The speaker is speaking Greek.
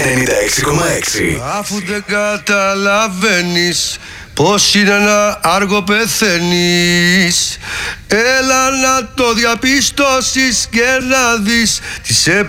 96,6. Αφού δεν καταλαβαίνεις πως είναι να άργο πεθαίνεις, έλα να το διαπιστώσεις και να δεις τι σε